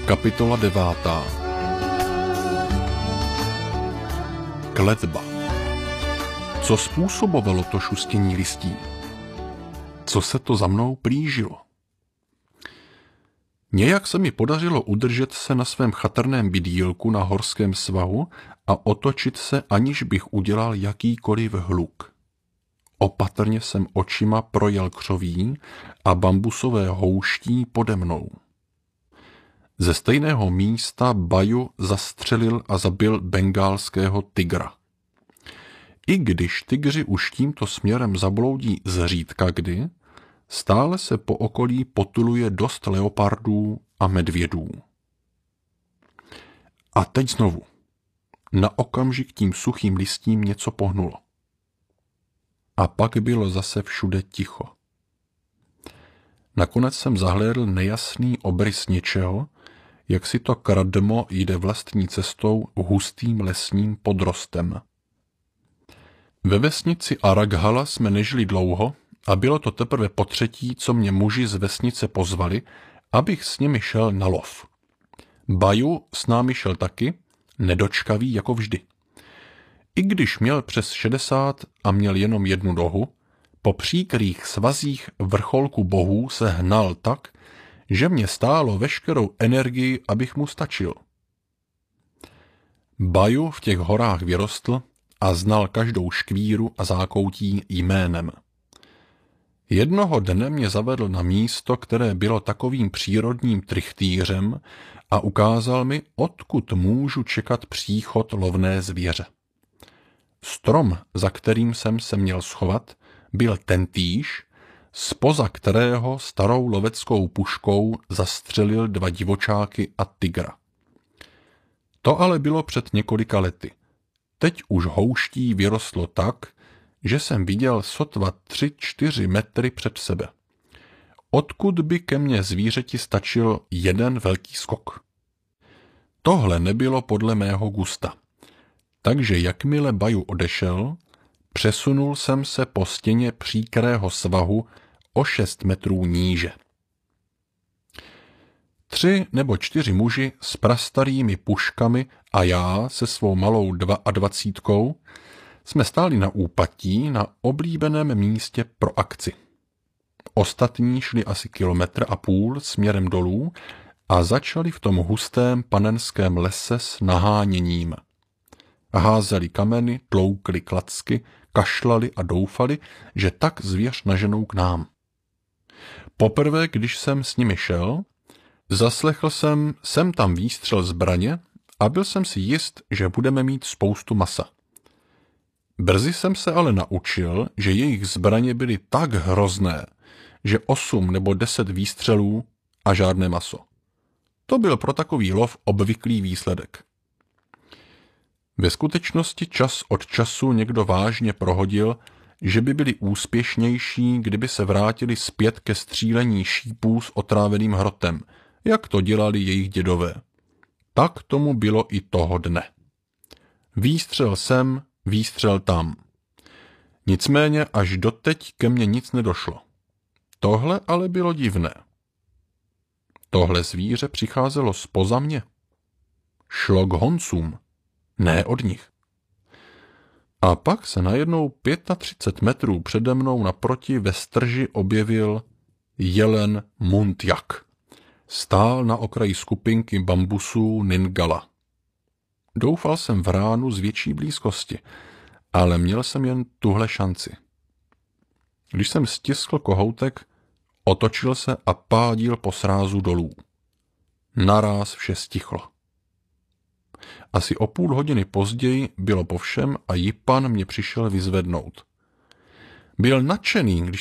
Kapitola 9. Kletba. Co způsobovalo to šustění listí? Co se to za mnou plížilo? Nějak se mi podařilo udržet se na svém chatrném bydýlku na horském svahu a otočit se, aniž bych udělal jakýkoliv hluk. Opatrně jsem očima projel křoví a bambusové houští pode mnou. Ze stejného místa Baju zastřelil a zabil bengálského tygra. I když tygři už tímto směrem zabloudí zřídka kdy, stále se po okolí potuluje dost leopardů a medvědů. A teď znovu. Na okamžik tím suchým listím něco pohnulo. A pak bylo zase všude ticho. Nakonec jsem zahlédl nejasný obrys něčeho, jak si to kradmo jde vlastní cestou hustým lesním podrostem. Ve vesnici Araghala jsme nežili dlouho a bylo to teprve potřetí, co mě muži z vesnice pozvali, abych s nimi šel na lov. Baju s námi šel taky, nedočkavý jako vždy. I když měl přes 60 a měl jenom jednu nohu, po příkrých svazích vrcholku bohů se hnal tak, že mě stálo veškerou energii, abych mu stačil. Baju v těch horách vyrostl a znal každou škvíru a zákoutí jménem. Jednoho dne mě zavedl na místo, které bylo takovým přírodním trichtýřem a ukázal mi, odkud můžu čekat příchod lovné zvěře. Strom, za kterým jsem se měl schovat, byl tentýž, zpoza kterého starou loveckou puškou zastřelil 2 divočáky a tygra. To ale bylo před několika lety. Teď už houští vyrostlo tak, že jsem viděl sotva 3-4 metry před sebe. Odkud by ke mně zvířeti stačil jeden velký skok. Tohle nebylo podle mého gusta. Takže jakmile Baju odešel, přesunul jsem se po stěně příkrého svahu o 6 metrů níže. 3 nebo 4 muži s prastarými puškami a já se svou malou 22 jsme stáli na úpatí na oblíbeném místě pro akci. Ostatní šli asi 1,5 kilometru směrem dolů a začali v tom hustém panenském lese s naháněním. Házeli kameny, tloukli klacky, kašlali a doufali, že tak zvěř naženou k nám. Poprvé, když jsem s nimi šel, zaslechl jsem sem tam výstřel zbraně a byl jsem si jist, že budeme mít spoustu masa. Brzy jsem se ale naučil, že jejich zbraně byly tak hrozné, že 8 nebo 10 výstřelů a žádné maso. To byl pro takový lov obvyklý výsledek. Ve skutečnosti čas od času někdo vážně prohodil, že by byli úspěšnější, kdyby se vrátili zpět ke střílení šípů s otráveným hrotem, jak to dělali jejich dědové. Tak tomu bylo i toho dne. Výstřel sem, výstřel tam. Nicméně až doteď ke mně nic nedošlo. Tohle ale bylo divné. Tohle zvíře přicházelo zpoza mě. Šlo k honcům, ne od nich. A pak se najednou 35 metrů přede mnou naproti ve strži objevil jelen Muntjak. Stál na okraji skupinky bambusů Ningala. Doufal jsem v ránu z větší blízkosti, ale měl jsem jen tuhle šanci. Když jsem stiskl kohoutek, otočil se a pádil po srázu dolů. Naráz vše stichlo. Asi o půl hodiny později bylo po všem a Jipan mě přišel vyzvednout. Byl nadšený, když